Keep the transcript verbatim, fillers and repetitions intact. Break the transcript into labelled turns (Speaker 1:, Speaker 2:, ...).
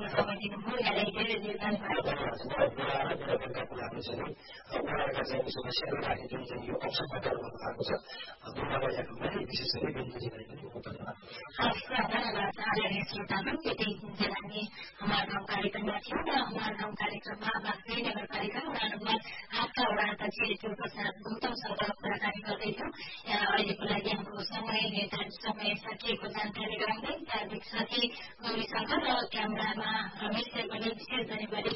Speaker 1: समय दिनुभयो यहाँलाई धेरै धेरै
Speaker 2: उहाँहरूका चाहिँ समस्याहरू राख्ने जुन चाहिँ यो अवसर प्रदान गर्नुभएको छ उहाँलाई यहाँलाई विशेष गरी बिन्तीजीलाई पनि बहुत धन्यवाद।
Speaker 1: धन्यवाद आदरणीय श्रोतागण। यति जुन हामी हाम्रो गाउँ कार्यक्रममा थियौँ र हाम्रो गाउँ कार्यक्रममा बागमती नगरपालिका वडा नम्बर आठका वडा अध्यक्ष प्रसाद गौतमसँग कुराकानी गर्दैथ्यौँ। अहिलेको लागि हाम्रो समय निर्धारित समय सकिएको जानकारी गराउँदै प्राविधिक साथी गौरी शङ्कर र क्यामेरामा रमेश शेर्पाले विशेष धन्यवाद।